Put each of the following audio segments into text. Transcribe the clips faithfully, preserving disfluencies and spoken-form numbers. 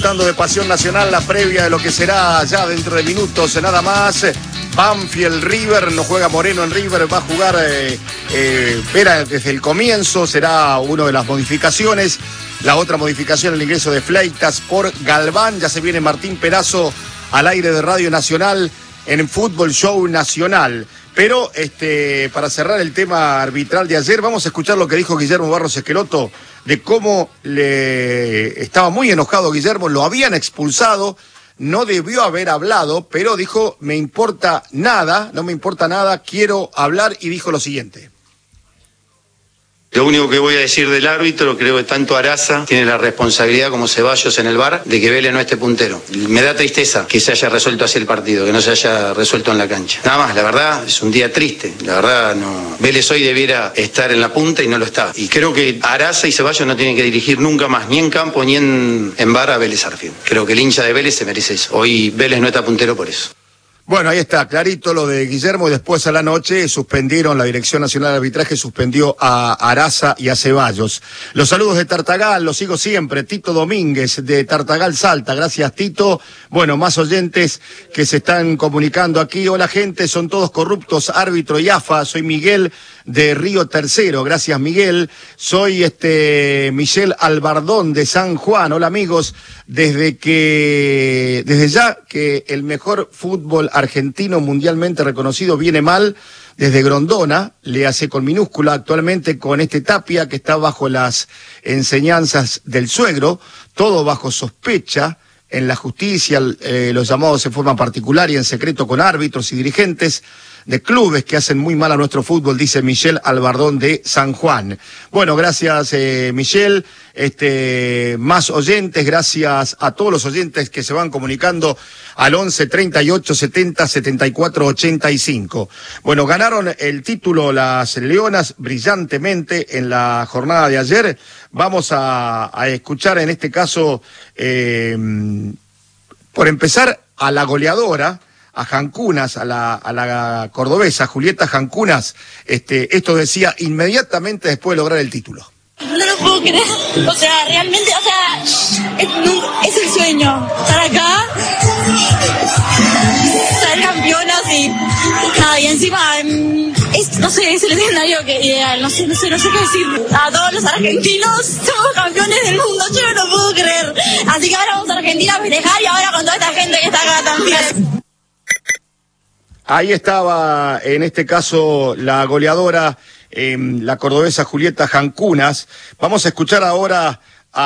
disfrutando de Pasión Nacional, la previa de lo que será ya dentro de minutos, nada más. Banfield River, no juega Moreno en River, va a jugar eh, eh, Vera desde el comienzo, será una de las modificaciones. La otra modificación, el ingreso de Fleitas por Galván. Ya se viene Martín Perazo al aire de Radio Nacional en Fútbol Show Nacional. Pero este, para cerrar el tema arbitral de ayer, vamos a escuchar lo que dijo Guillermo Barros Esqueloto de cómo le estaba muy enojado Guillermo, lo habían expulsado, no debió haber hablado, pero dijo, me importa nada, no me importa nada, quiero hablar, y dijo lo siguiente. Lo único que voy a decir del árbitro, creo que tanto Araza tiene la responsabilidad como Ceballos en el V A R de que Vélez no esté puntero. Me da tristeza que se haya resuelto así el partido, que no se haya resuelto en la cancha. Nada más, la verdad, es un día triste. La verdad, no. Vélez hoy debiera estar en la punta y no lo está. Y creo que Araza y Ceballos no tienen que dirigir nunca más, ni en campo ni en, en V A R a Vélez Arfield. Creo que el hincha de Vélez se merece eso. Hoy Vélez no está puntero por eso. Bueno, ahí está, clarito lo de Guillermo, y después a la noche suspendieron, la Dirección Nacional de Arbitraje suspendió a Araza y a Ceballos. Los saludos de Tartagal, los sigo siempre, Tito Domínguez de Tartagal Salta, gracias Tito. Bueno, más oyentes que se están comunicando aquí. Hola gente, son todos corruptos, árbitro y A F A, soy Miguel de Río Tercero, gracias Miguel. Soy este Michelle Albardón de San Juan, hola amigos, desde que, desde ya que el mejor fútbol argentino mundialmente reconocido viene mal, desde Grondona, le hace con minúscula actualmente con este Tapia que está bajo las enseñanzas del suegro, todo bajo sospecha en la justicia, eh, los llamados en forma particular y en secreto con árbitros y dirigentes de clubes que hacen muy mal a nuestro fútbol, dice Michelle Albardón de San Juan. Bueno, gracias eh, Michelle, este, más oyentes, gracias a todos los oyentes que se van comunicando al once, treinta y ocho, setenta, setenta y cuatro, ochenta y cinco. Bueno, ganaron el título las Leonas brillantemente en la jornada de ayer. Vamos a, a escuchar en este caso, eh, por empezar, a la goleadora, a Jancunas, a la, a la cordobesa Julieta Jancunas. Este, esto decía inmediatamente después de lograr el título. No lo puedo creer, o sea, realmente, o sea, es, no, es el sueño, estar acá, ser campeonas y nada, y encima, es, no sé, es el escenario que ideal, no sé, no sé, no sé qué decir. A todos los argentinos somos campeones del mundo, yo no lo puedo creer, así que ahora vamos a Argentina a festejar y ahora con toda esta gente que está acá también. Ahí estaba, en este caso, la goleadora, eh, la cordobesa Julieta Jancunas. Vamos a escuchar ahora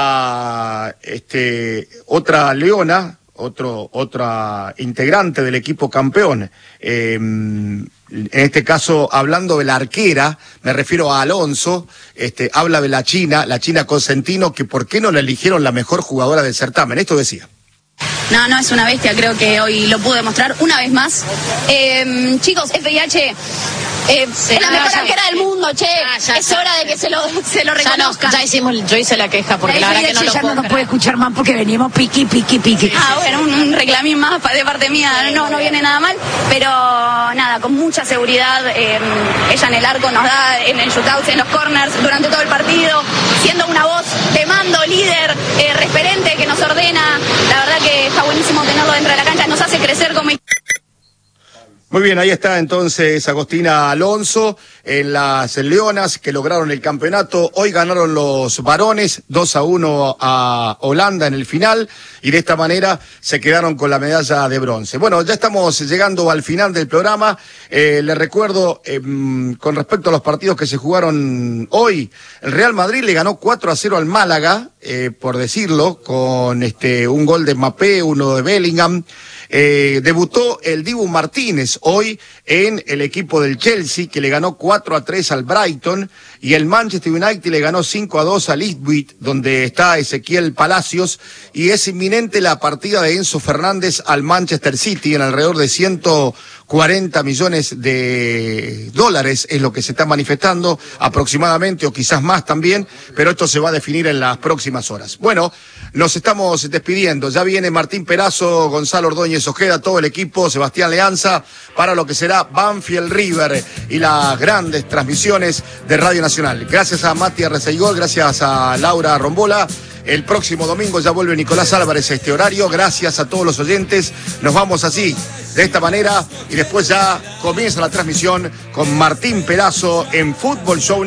a este otra leona, otro otra integrante del equipo campeón. Eh, en este caso, hablando de la arquera, me refiero a Alonso, este, habla de la China, la China Cosentino, que por qué no la eligieron la mejor jugadora del certamen. Esto decía. No, no, es una bestia, creo que hoy lo pude demostrar una vez más. Eh, chicos, F I H eh, es la mejor arquera del mundo, che. Ah, es hora de que se lo, se lo reconozcan. Ya, no, ya hicimos, yo hice la queja porque la, la verdad que no lo ya puedo no nos puede escuchar más porque venimos piqui, piqui, piqui. Ah, bueno, un, un reclamín más de parte mía, no, no viene nada mal, pero nada, con mucha seguridad, eh, ella en el arco nos da en el shootout, en los corners, durante todo el partido, siendo una voz de mando, líder, eh, referente que nos ordena. La verdad que está buenísimo tenerlo dentro de la cancha, nos hace crecer como... Muy bien, ahí está entonces Agostina Alonso en las Leonas que lograron el campeonato. Hoy ganaron los varones dos a uno a Holanda en el final y de esta manera se quedaron con la medalla de bronce. Bueno, ya estamos llegando al final del programa. Eh, les recuerdo, eh, con respecto a los partidos que se jugaron hoy, el Real Madrid le ganó cuatro a cero al Málaga, eh, por decirlo, con este un gol de Mbappé, uno de Bellingham. Eh, debutó el Dibu Martínez hoy en el equipo del Chelsea, que le ganó cuatro a tres al Brighton, y el Manchester United le ganó cinco a dos al Ipswich, donde está Ezequiel Palacios, y es inminente la partida de Enzo Fernández al Manchester City en alrededor de ciento cuarenta millones de dólares es lo que se está manifestando aproximadamente, o quizás más también, pero esto se va a definir en las próximas horas. Bueno, nos estamos despidiendo, ya viene Martín Perazo, Gonzalo Ordóñez Ojeda, todo el equipo, Sebastián Leanza, para lo que será Banfield River y las grandes transmisiones de Radio Nacional. Nacional. Gracias a Mati Arreceigol, gracias a Laura Rombola. El próximo domingo ya vuelve Nicolás Álvarez a este horario. Gracias a todos los oyentes. Nos vamos así, de esta manera, y después ya comienza la transmisión con Martín Perazo en Fútbol Show.